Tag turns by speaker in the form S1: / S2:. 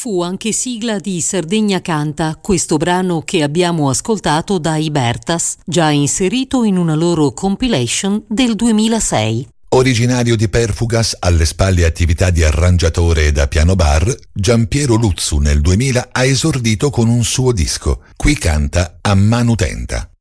S1: Fu anche sigla di Sardegna Canta, questo brano che abbiamo ascoltato dai Bertas, già inserito in una loro compilation del 2006.
S2: Originario di Perfugas, alle spalle attività di arrangiatore da piano bar, Giampiero Luzzu nel 2000 ha esordito con un suo disco. Qui canta A Manu Tenta.